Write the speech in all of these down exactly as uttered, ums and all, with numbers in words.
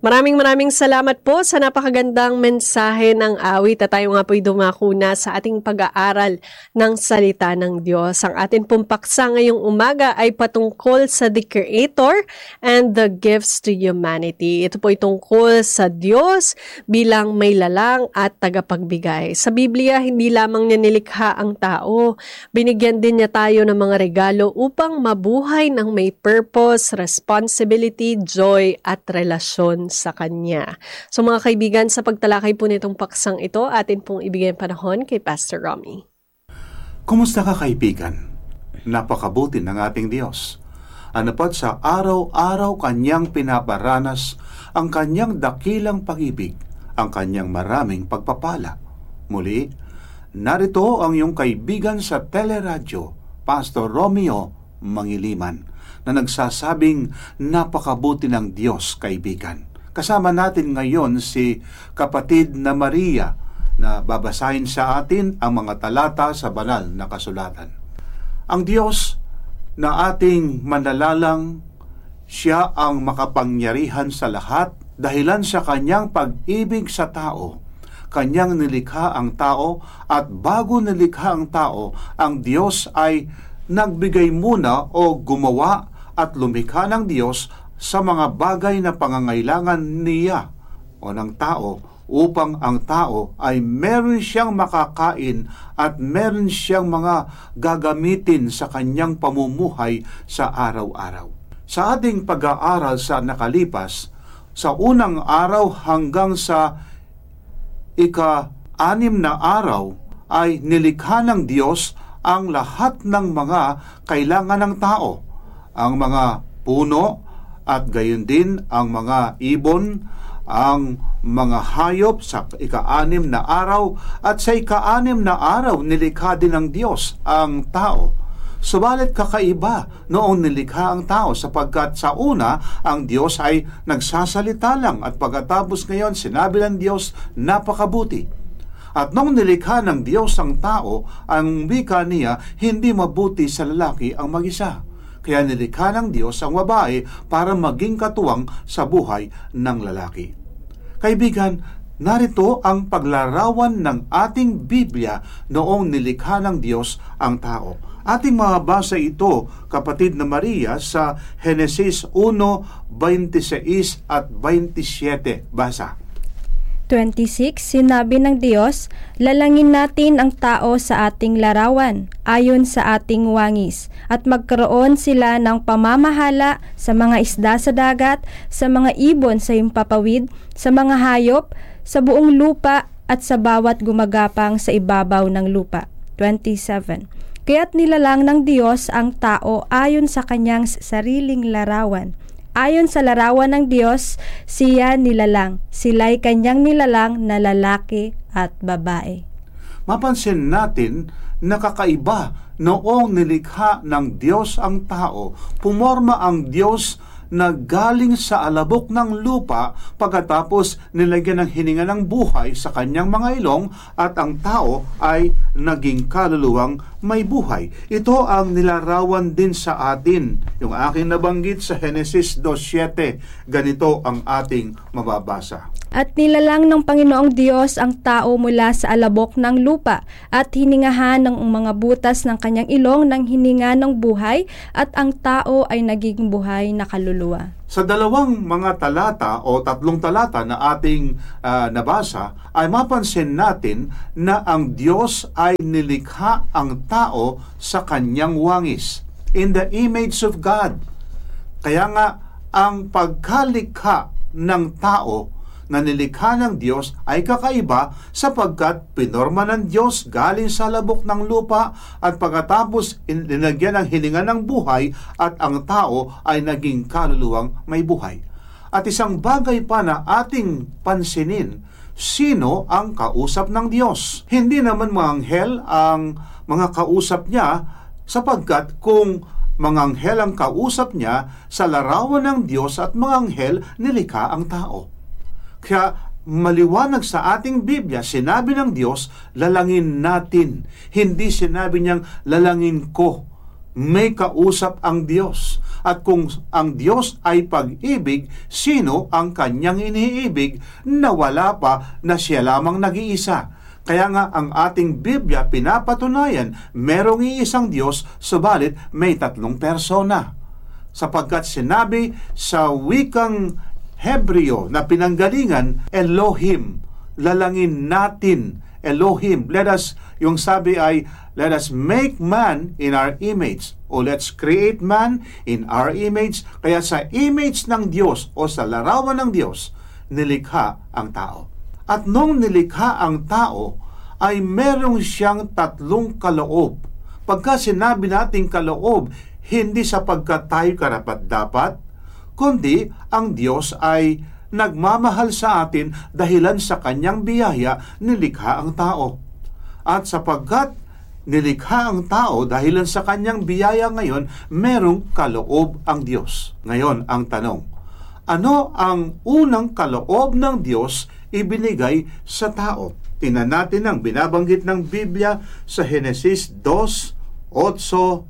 Maraming maraming salamat po sa napakagandang mensahe ng awit at tayo nga po'y dumako na sa ating pag-aaral ng salita ng Diyos. Ang atin pong paksa ngayong umaga ay patungkol sa the Creator and the gifts to humanity. Ito po'y tungkol sa Diyos bilang may lalang at tagapagbigay. Sa Biblia, hindi lamang niya nilikha ang tao. Binigyan din niya tayo ng mga regalo upang mabuhay ng may purpose, responsibility, joy at relasyon sa Kanya. So mga kaibigan, sa pagtalakay po nitong paksang ito, atin pong ibigay ang panahon kay Pastor Romy. Kumusta ka kaibigan? Napakabuti ng ating Diyos. Anapat sa araw-araw Kanyang pinaparanas ang Kanyang dakilang pag-ibig, ang Kanyang maraming pagpapala. Muli, narito ang iyong kaibigan sa teleradyo, Pastor Romeo Mangiliman, na nagsasabing napakabuti ng Diyos, kaibigan. Kasama natin ngayon si kapatid na Maria na babasahin sa atin ang mga talata sa banal na kasulatan. Ang Diyos na ating manlalalang, siya ang makapangyarihan sa lahat dahilan sa Kanyang pag-ibig sa tao. Kanyang nilikha ang tao at bago nilikha ang tao, ang Diyos ay nagbigay muna o gumawa at lumikha ng Diyos sa mga bagay na pangangailangan niya o ng tao upang ang tao ay meron siyang makakain at meron siyang mga gagamitin sa kanyang pamumuhay sa araw-araw. Sa ating pag-aaral sa nakalipas, sa unang araw hanggang sa ika-anim na araw ay nilikha ng Diyos ang lahat ng mga kailangan ng tao, ang mga puno, at gayon din ang mga ibon, ang mga hayop sa ika-anim na araw, at sa ika-anim na araw nilikha din ng Diyos ang tao. Subalit kakaiba noong nilikha ang tao sapagkat sa una ang Diyos ay nagsasalita lang at pagkatapos ngayon sinabi ng Diyos napakabuti. At nung nilikha ng Diyos ang tao, ang wika niya, hindi mabuti sa lalaki ang mag-isa. Kaya nilikha ng Diyos ang babae para maging katuwang sa buhay ng lalaki. Kaibigan, narito ang paglarawan ng ating Biblia noong nilikha ng Diyos ang tao. Ating mababasa ito, kapatid na Maria, sa Genesis one, twenty-six at twenty-seven. Basa. twenty-six, sinabi ng Diyos, lalangin natin ang tao sa ating larawan, ayon sa ating wangis, at magkaroon sila ng pamamahala sa mga isda sa dagat, sa mga ibon sa himpapawid, sa mga hayop, sa buong lupa, at sa bawat gumagapang sa ibabaw ng lupa. twenty-seven. Kaya't nilalang ng Diyos ang tao ayon sa kanyang sariling larawan. Ayon sa larawan ng Diyos, siya nilalang. Sila'y kanyang nilalang na lalaki at babae. Mapansin natin na kakaiba noong nilikha ng Diyos ang tao, pumorma ang Diyos na galing sa alabok ng lupa pagkatapos nilagyan ng hininga ng buhay sa kanyang mga ilong at ang tao ay naging kaluluwang may buhay. Ito ang nilarawan din sa atin. Yung aking nabanggit sa Genesis two seven, ganito ang ating mababasa. At nilalang ng Panginoong Diyos ang tao mula sa alabok ng lupa at hiningahan ng mga butas ng kanyang ilong ng hininga ng buhay at ang tao ay naging buhay na kaluluwa. Sa dalawang mga talata o tatlong talata na ating uh, nabasa ay mapansin natin na ang Diyos ay nilikha ang tao sa kanyang wangis, in the image of God. Kaya nga ang pagkalikha ng tao na nilikha ng Diyos ay kakaiba sapagkat pinorma ng Diyos galing sa labok ng lupa at pagkatapos linagyan ng hininga ng buhay at ang tao ay naging kaluluwang may buhay. At isang bagay pa na ating pansinin, sino ang kausap ng Diyos? Hindi naman mga anghel ang mga kausap niya sapagkat kung mga anghel ang kausap niya, sa larawan ng Diyos at mga anghel nilikha ang tao. Kaya maliwanag sa ating Biblia, sinabi ng Diyos, lalangin natin. Hindi sinabi niyang lalangin ko. may kausap ang Diyos. At kung ang Diyos ay pag-ibig, sino ang kanyang iniibig na wala pa na siya lamang nag-iisa? Kaya nga ang ating Biblia pinapatunayan, merong iisang Diyos, subalit may tatlong persona. Sapagkat sinabi sa wikang Hebreo na pinanggalingan, Elohim, lalangin natin, Elohim. Let us, yung sabi ay, let us make man in our image. O let's create man in our image. Kaya sa image ng Diyos o sa larawan ng Diyos, nilikha ang tao. At nung nilikha ang tao, ay merong siyang tatlong kaloob. Pagka sinabi nating kaloob, hindi sapagkat tayo karapat-dapat, kundi ang Diyos ay nagmamahal sa atin dahilan sa kanyang biyaya, nilikha ang tao. At sapagkat nilikha ang tao dahilan sa kanyang biyaya ngayon, merong kaloob ang Diyos. Ngayon, ang tanong, ano ang unang kaloob ng Diyos ibinigay sa tao? Tingnan natin ang binabanggit ng Biblia sa Genesis two, eight,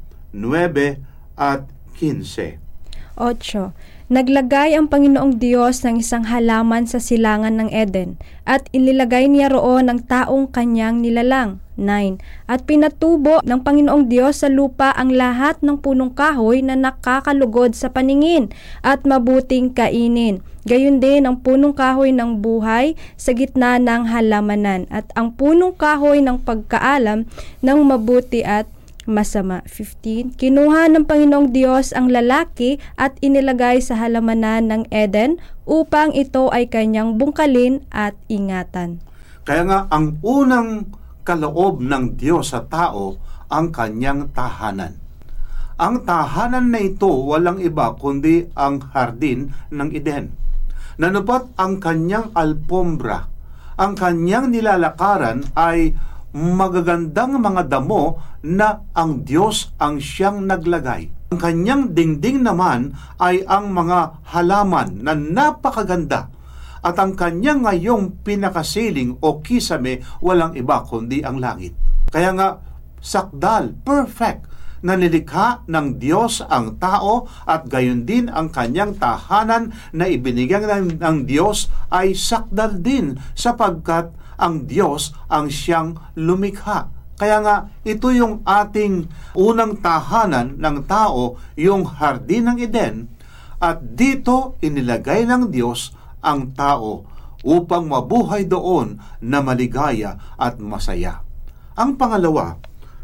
nine at fifteen. Ocho. Naglagay ang Panginoong Diyos ng isang halaman sa silangan ng Eden, at inilagay niya roon ang taong kanyang nilalang. Nine. At pinatubo ng Panginoong Diyos sa lupa ang lahat ng punong kahoy na nakakalugod sa paningin at mabuting kainin. Gayon din ang punong kahoy ng buhay sa gitna ng halamanan, at ang punong kahoy ng pagkaalam ng mabuti at masama. fifteen. Kinuha ng Panginoong Diyos ang lalaki at inilagay sa halamanan ng Eden upang ito ay kanyang bungkalin at ingatan. Kaya nga, ang unang kaloob ng Diyos sa tao, ang kanyang tahanan. Ang tahanan na ito, walang iba kundi ang hardin ng Eden. Nanupat ang kanyang alpombra. Ang kanyang nilalakaran ay magagandang mga damo na ang Diyos ang siyang naglagay. Ang kanyang dingding naman ay ang mga halaman na napakaganda. At ang kanyang ngayong pinakasiling o kisame, walang iba kundi ang langit. Kaya nga, sakdal, perfect, na nilikha ng Diyos ang tao, at gayon din ang kanyang tahanan na ibinigyan ng, ng Diyos ay sakdal din, sapagkat ang Diyos ang siyang lumikha. Kaya nga, ito yung ating unang tahanan ng tao, yung hardin ng Eden, at dito inilagay ng Diyos ang tao upang mabuhay doon na maligaya at masaya. Ang pangalawa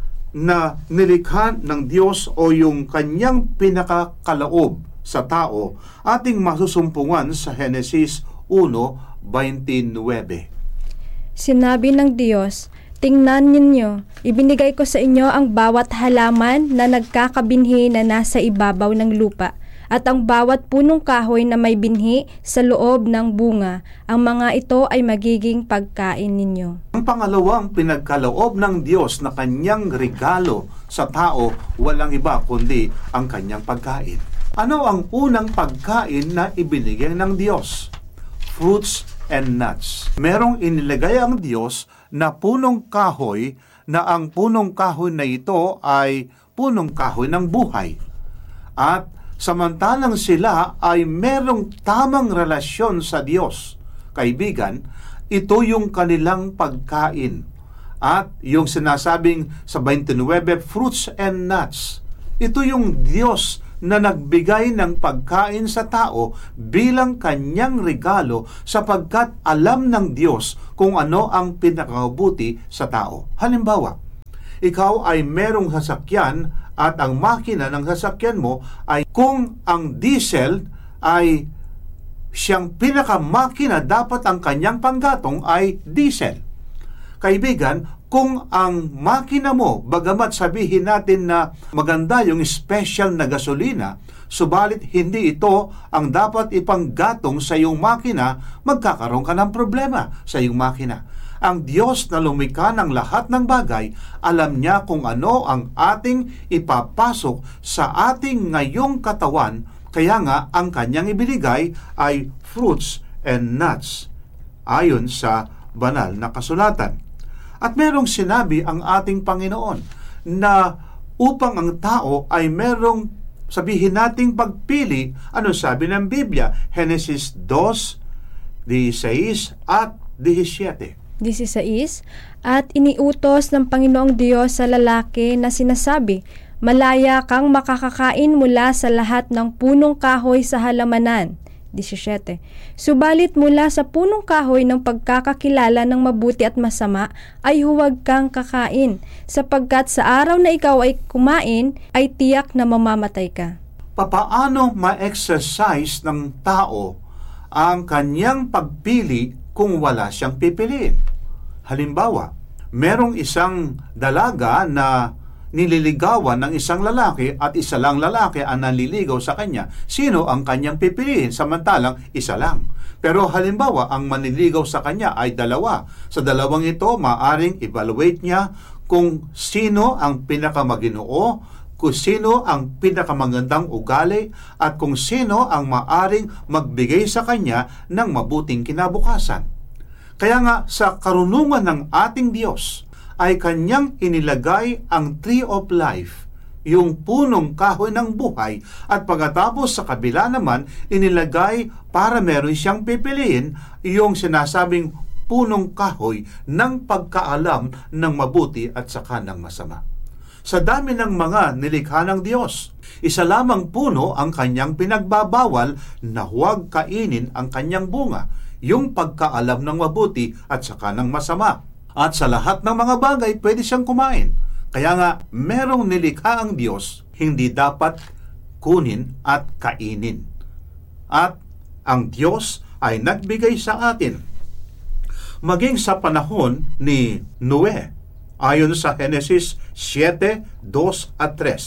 na nilikha ng Diyos o yung kanyang pinakakalaob sa tao, ating masusumpungan sa Genesis one twenty-nine. Sinabi ng Diyos, tingnan ninyo, ibinigay ko sa inyo ang bawat halaman na nagkakabinhi na nasa ibabaw ng lupa, at ang bawat punong kahoy na may binhi sa loob ng bunga. Ang mga ito ay magiging pagkain ninyo. Ang pangalawang pinagkaloob ng Diyos na kanyang regalo sa tao, walang iba kundi ang kanyang pagkain. Ano ang unang pagkain na ibinigay ng Diyos? Fruits and nuts. Merong inilagay ang Diyos na punong kahoy, na ang punong kahoy na ito ay punong kahoy ng buhay. At samantalang sila ay merong tamang relasyon sa Diyos, kaibigan, ito yung kanilang pagkain. At yung sinasabing sa twenty-nine, fruits and nuts, ito yung Diyos na nagbigay ng pagkain sa tao bilang kanyang regalo, sapagkat alam ng Diyos kung ano ang pinakabuti sa tao. Halimbawa, ikaw ay merong sasakyan at ang makina ng sasakyan mo ay, kung ang diesel ay siyang pinakamakina, dapat ang kanyang panggatong ay diesel. Kaibigan, kung ang makina mo, bagamat sabihin natin na maganda yung special na gasolina, subalit hindi ito ang dapat ipanggatong sa iyong makina, magkakaroon ka ng problema sa iyong makina. Ang Diyos na lumikha ng lahat ng bagay, alam niya kung ano ang ating ipapasok sa ating ngayong katawan, kaya nga ang kanyang ibinigay ay fruits and nuts, ayon sa banal na kasulatan. At merong sinabi ang ating Panginoon na upang ang tao ay merong, sabihin nating pagpili. Ano sabi ng Biblia? Genesis two, sixteen at seventeen. sixteen, at iniutos ng Panginoong Diyos sa lalaki na sinasabi, malaya kang makakakain mula sa lahat ng punong kahoy sa halamanan. seventeen. Subalit mula sa punong kahoy ng pagkakakilala ng mabuti at masama ay huwag kang kakain, sapagkat sa araw na ikaw ay kumain, ay tiyak na mamamatay ka. Papaano ma-exercise ng tao ang kanyang pagpili kung wala siyang pipiliin? Halimbawa, merong isang dalaga na nililigawan ng isang lalaki at isa lang lalaki ang naliligaw sa kanya. Sino ang kanyang pipiliin samantalang isa lang? Pero halimbawa, ang manliligaw sa kanya ay dalawa. Sa dalawang ito, maaring evaluate niya kung sino ang pinakamaginoo, kung sino ang pinakamagandang ugali, at kung sino ang maaring magbigay sa kanya ng mabuting kinabukasan. Kaya nga, sa karunungan ng ating Diyos, ay kanyang inilagay ang tree of life, yung punong kahoy ng buhay, at pagkatapos sa kabila naman, inilagay para meron siyang pipiliin yung sinasabing punong kahoy ng pagkaalam ng mabuti at saka ng masama. Sa dami ng mga nilikha ng Diyos, isa lamang puno ang kanyang pinagbabawal na huwag kainin ang kanyang bunga, yung pagkaalam ng mabuti at saka ng masama. At sa lahat ng mga bagay, pwede siyang kumain. Kaya nga, merong nilikha ang Diyos, hindi dapat kunin at kainin. At ang Diyos ay nagbigay sa atin. Maging sa panahon ni Noe, ayon sa Genesis seven, two at three.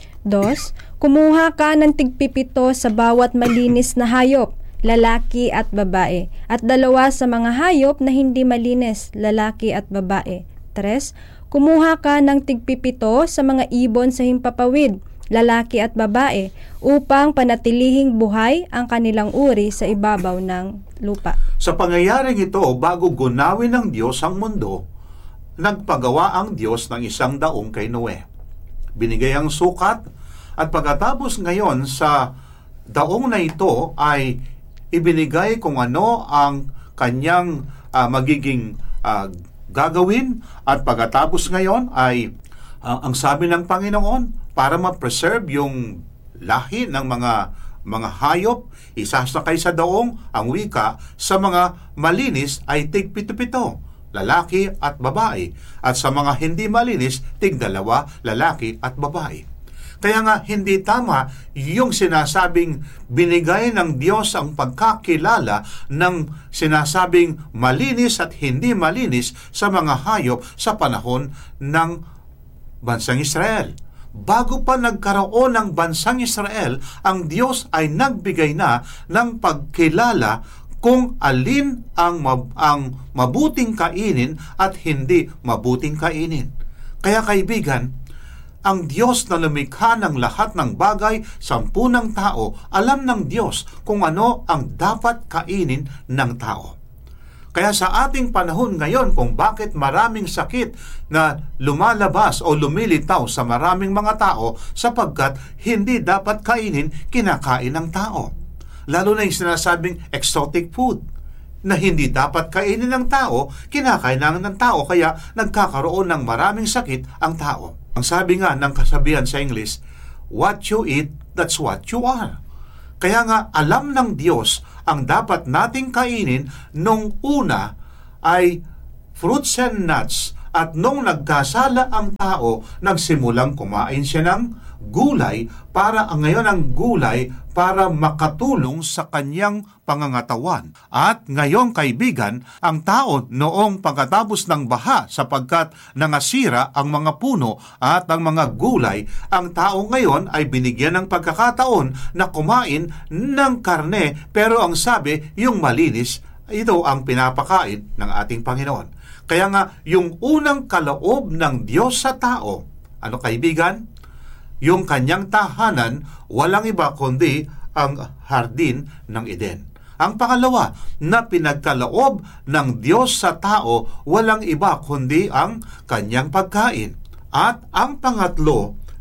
Dos, kumuha ka ng tigpipito sa bawat malinis na hayop, lalaki at babae, at dalawa sa mga hayop na hindi malinis, lalaki at babae. Tres, kumuha ka ng tigpipito sa mga ibon sa himpapawid, lalaki at babae, upang panatilihing buhay ang kanilang uri sa ibabaw ng lupa. Sa pangyayaring ito, bago gunawin ng Diyos ang mundo, nagpagawa ang Diyos ng isang daong kay Noe. Binigay ang sukat, at pagkatapos ngayon sa daong na ito ay ibinigay kung ano ang kanyang uh, magiging uh, gagawin, at pagkatapos ngayon ay uh, ang sabi ng Panginoon, para ma-preserve yung lahi ng mga mga hayop, isasakay sa daong, ang wika sa mga malinis ay tig-pito-pito, lalaki at babae, at sa mga hindi malinis, tig-dalawa, lalaki at babae. Kaya nga, hindi tama yung sinasabing binigay ng Diyos ang pagkakilala ng sinasabing malinis at hindi malinis sa mga hayop sa panahon ng bansang Israel. Bago pa nagkaroon ng bansang Israel, ang Diyos ay nagbigay na ng pagkilala kung alin ang, mab- ang mabuting kainin at hindi mabuting kainin. Kaya kaibigan, ang Diyos na lumikha ng lahat ng bagay, sampunang tao, alam ng Diyos kung ano ang dapat kainin ng tao. Kaya sa ating panahon ngayon, kung bakit maraming sakit na lumalabas o lumilitaw sa maraming mga tao, sapagkat hindi dapat kainin, kinakain ng tao. Lalo na yung sinasabing exotic food, na hindi dapat kainin ng tao, kinakain ng tao, kaya nagkakaroon ng maraming sakit ang tao. Ang sabi nga ng kasabihan sa English, what you eat, that's what you are. Kaya nga, alam ng Diyos ang dapat nating kainin nung una ay fruits and nuts, at nung nagkasala ang tao, nagsimulang kumain siya ng gulay, para ang ngayon ang gulay para makatulong sa kanyang pangangatawan. At ngayon kaibigan, ang tao noong pagkatapos ng baha sapagkat nangasira ang mga puno at ang mga gulay, ang tao ngayon ay binigyan ng pagkakataon na kumain ng karne, pero ang sabi, yung malinis, ito ang pinapakain ng ating Panginoon. Kaya nga, yung unang kaloob ng Diyos sa tao, ano kaibigan? Yung kanyang tahanan, walang iba kundi ang hardin ng Eden. Ang pangalawa, na pinagkaloob ng Diyos sa tao, walang iba kundi ang kanyang pagkain. At ang pangatlo,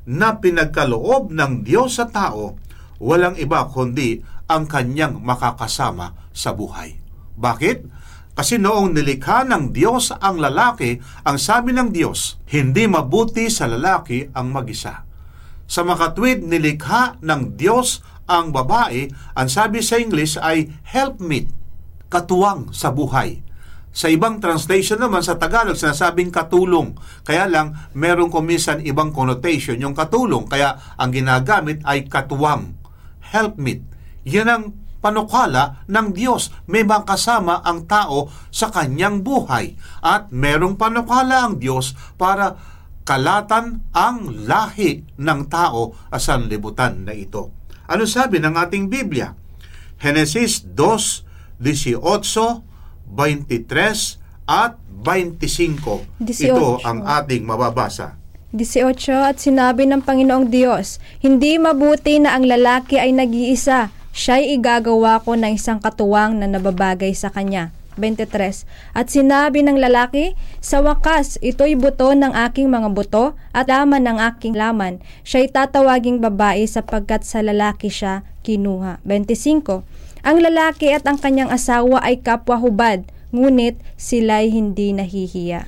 na pinagkaloob ng Diyos sa tao, walang iba kundi ang kanyang makakasama sa buhay. Bakit? Kasi noong nilikha ng Diyos ang lalaki, ang sabi ng Diyos, hindi mabuti sa lalaki ang mag-isa. Sa makatwid, nilikha ng Diyos ang babae, ang sabi sa English ay helpmeet, katuwang sa buhay. Sa ibang translation naman sa Tagalog, sinasabing katulong. Kaya lang, meron kuminsan ibang connotation yung katulong. Kaya ang ginagamit ay katuwang, helpmeet. Yan ang panukala ng Diyos. May makasama ang tao sa kanyang buhay. At merong panukala ang Diyos para kalatan ang lahi ng tao sa sanlibutan na ito. Ano sabi ng ating Biblia? Genesis two, eighteen, twenty-three at twenty-five. Ito ang ating mababasa. eighteen At sinabi ng Panginoong Diyos, hindi mabuti na ang lalaki ay nag-iisa. Siya'y igagawa ko ng isang katuwang na nababagay sa kanya. twenty-three At sinabi ng lalaki, sa wakas, ito'y buto ng aking mga buto at laman ng aking laman. Siya'y tatawaging babae sapagkat sa lalaki siya kinuha. twenty-five Ang lalaki at ang kanyang asawa ay kapwa-hubad, ngunit sila'y hindi nahihiya.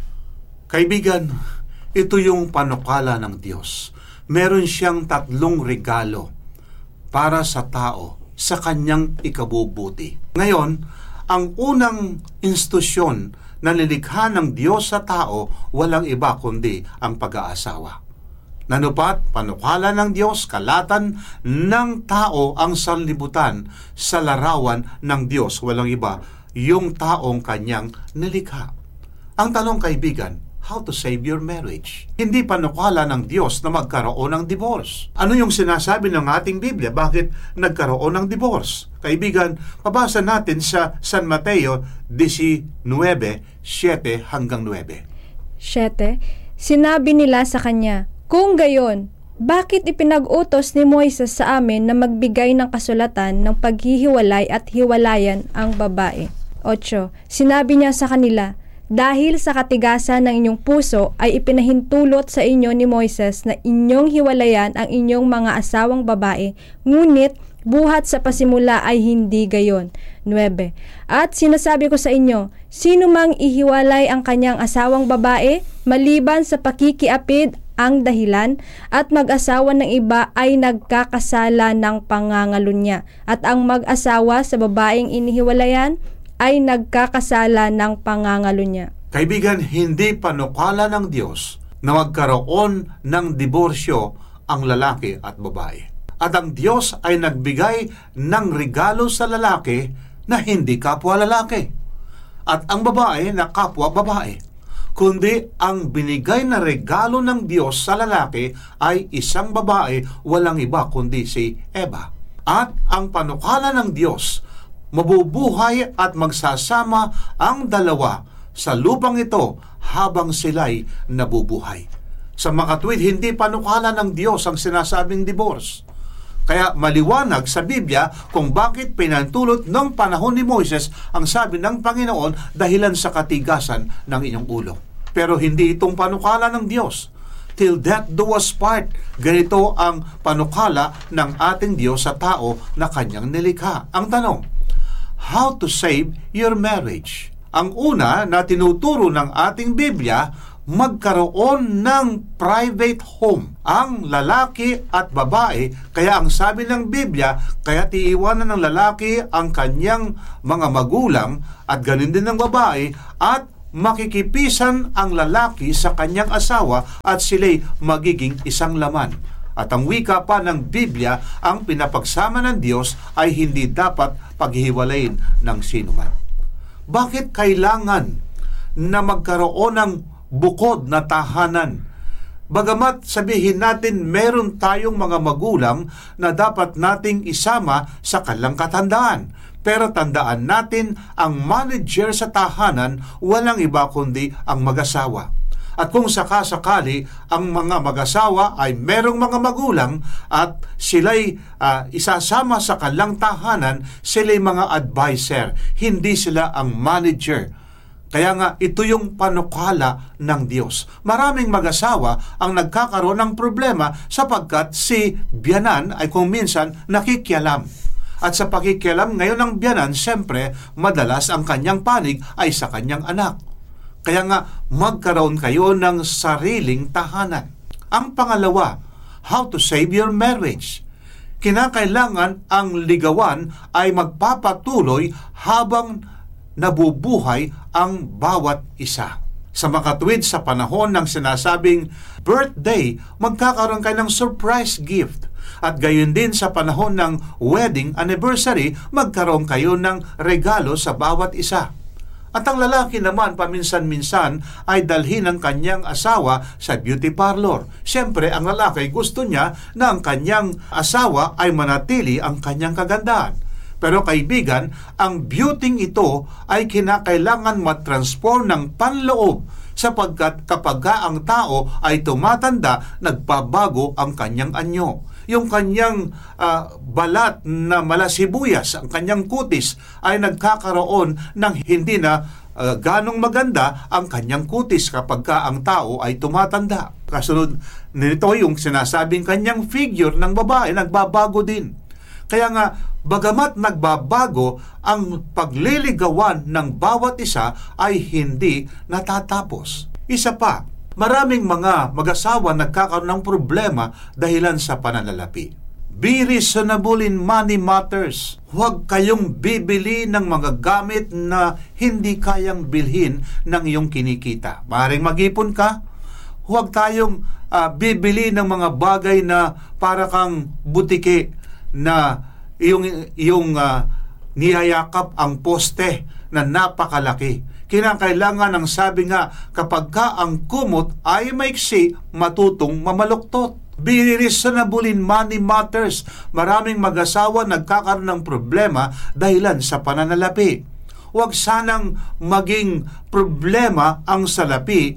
Kaibigan, ito yung panukala ng Diyos. Meron siyang tatlong regalo para sa tao sa kanyang ikabubuti. Ngayon, ang unang institusyon na nilikha ng Diyos sa tao, walang iba kundi ang pag-aasawa. Nanupat, panukala ng Diyos, kalatan ng tao ang sanlibutan sa larawan ng Diyos. Walang iba, yung taong kanyang nilikha. Ang tanong, kaibigan, how to save your marriage? Hindi panukala ng Diyos na magkaroon ng divorce. Ano yung sinasabi ng ating Biblia? Bakit nagkaroon ng divorce? Kaibigan, pabasa natin sa San Mateo nineteen, seven hanggang nine. seven Sinabi nila sa kanya, kung gayon, bakit ipinag-utos ni Moises sa amin na magbigay ng kasulatan ng paghihiwalay at hiwalayan ang babae? eight Sinabi niya sa kanila, dahil sa katigasan ng inyong puso ay ipinahintulot sa inyo ni Moises na inyong hiwalayan ang inyong mga asawang babae, ngunit buhat sa pasimula ay hindi gayon. nine At sinasabi ko sa inyo, sino mang ihiwalay ang kanyang asawang babae, maliban sa pakikiapid ang dahilan, at mag-asawa ng iba ay nagkakasala ng pangangalo niya, at ang mag-asawa sa babaeng inihiwalayan ay nagkakasala ng pangangalo niya. Kaibigan, hindi panukala ng Diyos na magkaroon ng diborsyo ang lalaki at babae. At ang Diyos ay nagbigay ng regalo sa lalaki na hindi kapwa lalaki, at ang babae na kapwa babae. Kundi ang binigay na regalo ng Diyos sa lalaki ay isang babae, walang iba kundi si Eva. At ang panukala ng Diyos, mabubuhay at magsasama ang dalawa sa lupang ito habang sila'y nabubuhay. Sa makatwid, hindi panukala ng Diyos ang sinasabing divorce. Kaya maliwanag sa Biblia kung bakit pinantulot ng panahon ni Moises ang sabi ng Panginoon dahilan sa katigasan ng inyong ulo. Pero hindi itong panukala ng Diyos. Till death do us part. Ganito ang panukala ng ating Diyos sa tao na kanyang nilikha. Ang tanong, how to save your marriage? Ang una na tinuturo ng ating Biblia, magkaroon ng private home ang lalaki at babae. Kaya ang sabi ng Biblia, kaya tiiwanan ng lalaki ang kanyang mga magulang at ganin din ng babae, at makikipisan ang lalaki sa kanyang asawa at sila'y magiging isang laman. At ang wika pa ng Biblia, ang pinapagsama ng Diyos ay hindi dapat paghihiwalayin ng sinuman. Bakit kailangan na magkaroon ng bukod na tahanan? Bagamat sabihin natin meron tayong mga magulang na dapat nating isama sa kanilang katandaan. Pero tandaan natin, ang manager sa tahanan walang iba kundi ang mag-asawa. At kung sakasakali ang mga mag-asawa ay merong mga magulang at sila'y uh, isasama sa kanilang tahanan, sila'y mga advisor, hindi sila ang manager. Kaya nga, ito yung panukala ng Diyos. Maraming mag-asawa ang nagkakaroon ng problema sapagkat si biyanan ay kung minsan nakikialam. At sa pakikialam ngayon ng biyanan, siyempre, madalas ang kanyang panig ay sa kanyang anak. Kaya nga, magkaroon kayo ng sariling tahanan. Ang pangalawa, how to save your marriage. Kinakailangan ang ligawan ay magpapatuloy habang nabubuhay ang bawat isa. Sa makatuwid sa panahon ng sinasabing birthday, magkakaroon kayo ng surprise gift. At gayon din sa panahon ng wedding anniversary, magkaroon kayo ng regalo sa bawat isa. At ang lalaki naman paminsan-minsan ay dalhin ang kanyang asawa sa beauty parlor. Siyempre, ang lalaki gusto niya na ang kanyang asawa ay manatili ang kanyang kagandahan. Pero kaibigan, ang beauty ito ay kinakailangan matransform ng panloob sapagkat kapag ang tao ay tumatanda, nagbabago ang kanyang anyo. Yung kanyang uh, balat na malasibuyas, ang kanyang kutis ay nagkakaroon ng hindi na uh, ganong maganda ang kanyang kutis kapag ka ang tao ay tumatanda. Kasunod nito yung sinasabing kanyang figure ng babae, nagbabago din. Kaya nga, bagamat nagbabago, ang pagliligawan ng bawat isa ay hindi natatapos. Isa pa, maraming mga mag-asawa nagkakaroon ng problema dahilan sa pananalapi. Be reasonable in money matters. Huwag kayong bibili ng mga gamit na hindi kayang bilhin ng iyong kinikita. Maaaring mag-ipon ka, huwag tayong uh, bibili ng mga bagay na para kang butike na iyong, iyong uh, niyayakap ang poste na napakalaki. Kinakailangan ang sabi nga, kapag ka ang kumot ay maiksi, matutong mamaluktot. Be reasonable in money matters. Maraming mag-asawa nagkakaroon ng problema dahilan sa pananalapi. Huwag sanang maging problema ang salapi,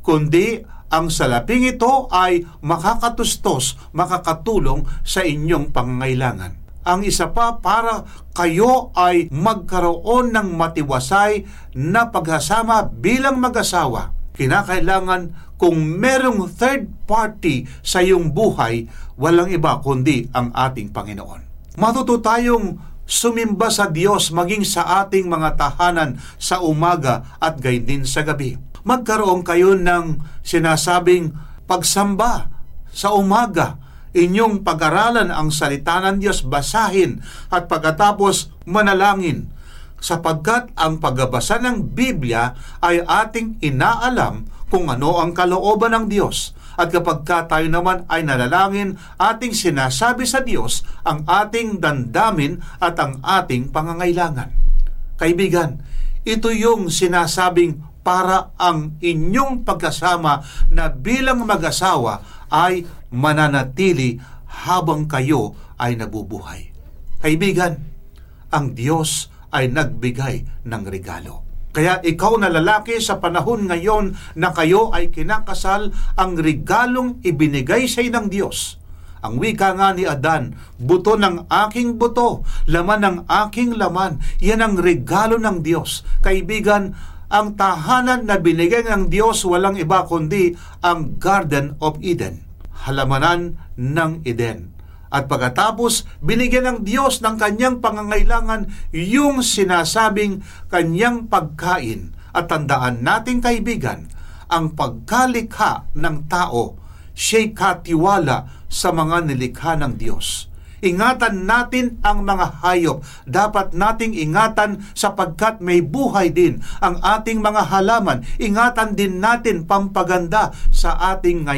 kundi ang salaping ito ay makakatustos, makakatulong sa inyong pangangailangan. Ang isa pa, para kayo ay magkaroon ng matiwasay na pagsasama bilang mag-asawa. Kinakailangan kung merong third party sa iyong buhay, walang iba kundi ang ating Panginoon. Matuto tayong sumimba sa Diyos maging sa ating mga tahanan sa umaga at gayon din sa gabi. Magkaroon kayo ng sinasabing pagsamba sa umaga. Inyong pag-aralan ang salita ng Diyos, basahin at pagkatapos manalangin. Sapagkat ang pagbabasa ng Biblia ay ating inaalam kung ano ang kalooban ng Diyos. At kapag ka tayo naman ay nanalangin, ating sinasabi sa Diyos ang ating damdamin at ang ating pangangailangan. Kaibigan, ito yung sinasabing para ang inyong pagkasama na bilang mag-asawa ay mananatili habang kayo ay nabubuhay. Kaibigan, ang Diyos ay nagbigay ng regalo. Kaya ikaw na lalaki sa panahon ngayon na kayo ay kinakasal, ang regalong ibinigay sa iyo ng Diyos. Ang wika nga ni Adan, buto ng aking buto, laman ng aking laman, yan ang regalo ng Diyos. Kaibigan, ang tahanan na binigay ng Diyos walang iba kundi ang Garden of Eden, halamanan ng Eden. At pagkatapos, binigyan ng Diyos ng kanyang pangangailangan yung sinasabing kanyang pagkain. At tandaan natin kaibigan, ang pagkalikha ng tao, siya'y katiwala sa mga nilikha ng Diyos. Ingatan natin ang mga hayop. Dapat nating ingatan sapagkat may buhay din ang ating mga halaman. Ingatan din natin pampaganda sa ating ngayon.